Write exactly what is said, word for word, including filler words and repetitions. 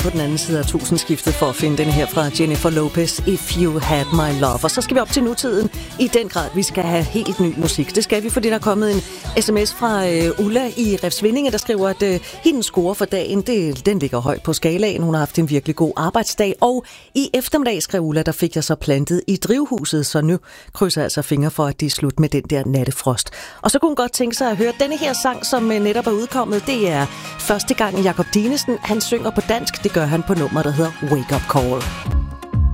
på den anden side af tusindskiftet for at finde den her fra Jennifer Lopez, If You Had My Love. Og så skal vi op til nutiden i den grad. Vi skal have helt ny musik. Det skal vi, fordi der er kommet en sms fra øh, Ulla i Refsvindinge, der skriver, at øh, hendes score for dagen, det, den ligger højt på skalaen. Hun har haft en virkelig god arbejdsdag. Og i eftermiddag, skrev Ulla, der fik jeg så plantet i drivhuset, så nu krydser jeg altså fingre for, at det er slut med den der nattefrost. Og så kunne hun godt tænke sig at høre denne her sang, som øh, netop er udkommet. Det er første gang Jakob Dinesen. Han synger på dansk. Det gør han på nummer, der hedder Wake Up Call.